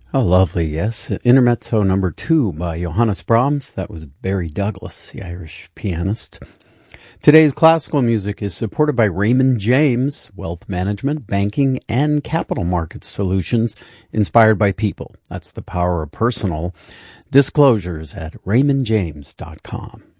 Oh, lovely, yes. Intermezzo number 2 by Johannes Brahms. That was Barry Douglas, the Irish pianist. Today's classical music is supported by Raymond James, wealth management, banking, and capital markets solutions inspired by people. That's the power of personal. Disclosures at raymondjames.com.